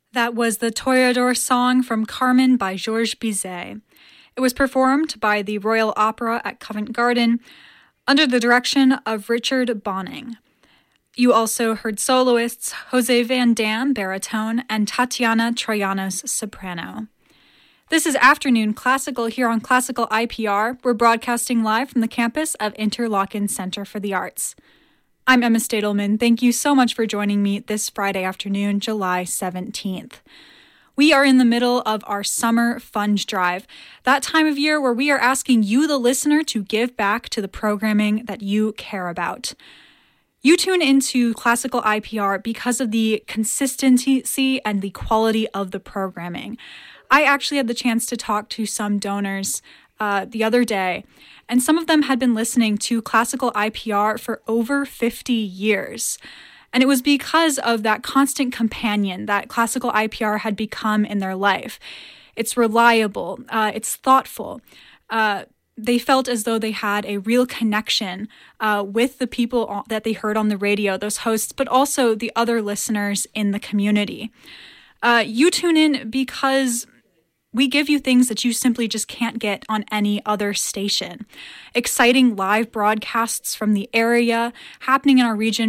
That was the Toreador song from Carmen by Georges Bizet. It was performed by the Royal Opera at Covent Garden under the direction of Richard Bonning. You also heard soloists Jose Van Dam, baritone, and Tatiana Troyanos, soprano. This is Afternoon Classical here on Classical IPR. We're broadcasting live from the campus of Interlochen Center for the Arts. I'm Emma Stadelman. Thank you so much for joining me this Friday afternoon, July 17th. We are in the middle of our summer fund drive, that time of year where we are asking you, the listener, to give back to the programming that you care about. You tune into Classical IPR because of the consistency and the quality of the programming. I actually had the chance to talk to some donors the other day, and some of them had been listening to Classical IPR for over 50 years. And it was because of that constant companion that Classical IPR had become in their life. It's reliable, it's thoughtful. They felt as though they had a real connection with the people that they heard on the radio, those hosts, but also the other listeners in the community. You tune in because we give you things that you simply just can't get on any other station. Exciting live broadcasts from the area happening in our region